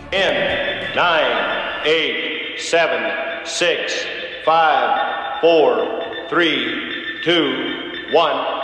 In 9, 8, 7, 6, 5, 4, 3, 2, 1.